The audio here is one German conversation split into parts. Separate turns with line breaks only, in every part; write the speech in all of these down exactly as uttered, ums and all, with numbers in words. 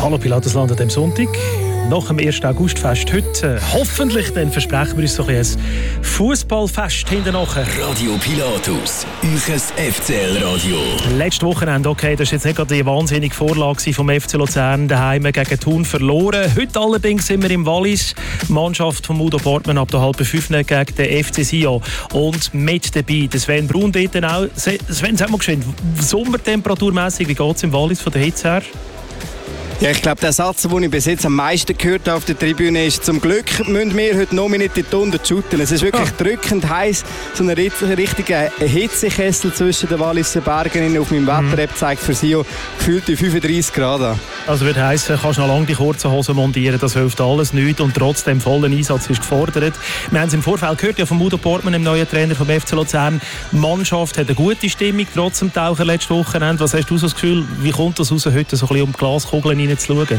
Hallo Pilatusland an diesem Sonntag. Nach dem ersten Augustfest heute, äh, hoffentlich, dann versprechen wir uns so ein Fußballfest hinten nachher.
Radio Pilatus, euch F C L-Radio.
Letztes Wochenende, okay, das war jetzt nicht gerade die wahnsinnige Vorlage vom F C Luzern daheim gegen Thun verloren. Heute allerdings sind wir im Wallis. Die Mannschaft von Udo Portmann ab der halben fünf gegen den F C Sion. Und mit dabei der Sven Braun dort auch. Sven, sag mal geschwind, sommertemperaturmässig, wie geht es im Wallis von der Hitze her?
Ja, ich glaube, der Satz, den ich bis jetzt am meisten gehört habe auf der Tribüne, ist: Zum Glück müssen wir heute noch nicht in die Tunde shooten. Es ist wirklich ah. drückend heiß. So ein richtiger Hitzekessel zwischen den Walliser Bergen. Auf meinem Wetter-App zeigt für Sion gefühlte fünfunddreissig Grad an.
Also würde heissen, kannst du noch lange die kurzen Hosen montieren, das hilft alles nichts und trotzdem vollen Einsatz ist gefordert. Wir haben es im Vorfeld gehört, ja, von Udo Portmann, dem neuen Trainer vom F C Luzern. Die Mannschaft hat eine gute Stimmung, trotz dem Taucher letzte Wochenende. Was hast du so das Gefühl, wie kommt das raus, heute so ein bisschen um die Glaskugeln hineinzuschauen?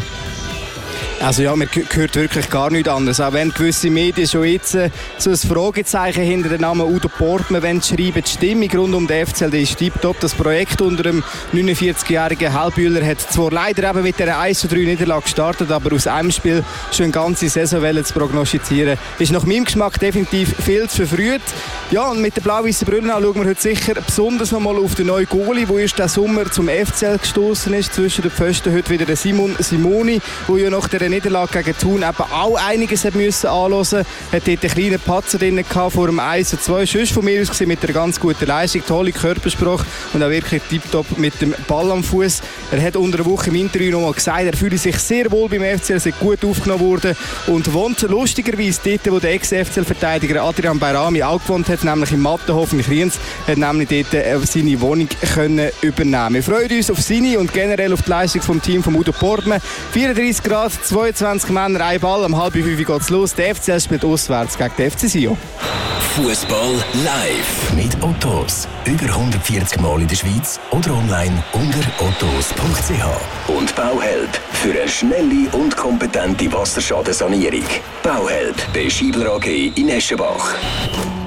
Also ja, man hört wirklich gar nichts anderes. Auch wenn gewisse Medien schon jetzt äh, so ein Fragezeichen hinter dem Namen Udo Portmann schreiben, die Stimmung rund um den F C L die ist tiptop. Das Projekt unter dem neunundvierzigjährigen Halbühler hat zwar leider eben mit der eins zu drei Niederlage gestartet, aber aus einem Spiel schon eine ganze Saison zu prognostizieren, ist nach meinem Geschmack definitiv viel zu verfrüht. Ja, und mit der blau-weißen Brille schauen wir heute sicher besonders noch mal auf den neuen Goalie, der erst diesen Sommer zum F C L gestoßen ist. Zwischen den Pfosten heute wieder der Simon Simoni, der ja nach der Niederlage gegen Thun eben auch einiges hat müssen anhören. Hat dort einen kleinen Patzer drin gehabt vor dem eins zu zwei. Sonst von mir aus gesehen mit einer ganz guten Leistung, tolle Körpersprache und auch wirklich tiptop mit dem Ball am Fuß. Er hat unter der Woche im Interview noch mal gesagt, er fühle sich sehr wohl beim F C L, sehr gut aufgenommen worden und wohnt lustigerweise dort, wo der Ex-F C L-Verteidiger Adrian Bayrami auch gewohnt hat, nämlich im Mattenhof in Kriens, hat nämlich dort seine Wohnung können übernehmen. Wir freuen uns auf seine und generell auf die Leistung vom Team von Udo Portmann. vierunddreissig Grad, zweiundzwanzig Männer, ein Ball, um halb fünf geht's los. Der F C L spielt auswärts gegen den F C Sion.
Fußball live mit Ottos. Über hundertvierzig Mal in der Schweiz oder online unter ottos punkt c h. Und Bauhelp für eine schnelle und kompetente Wasserschadensanierung. Bauhelp bei Schiebler A G in Eschenbach.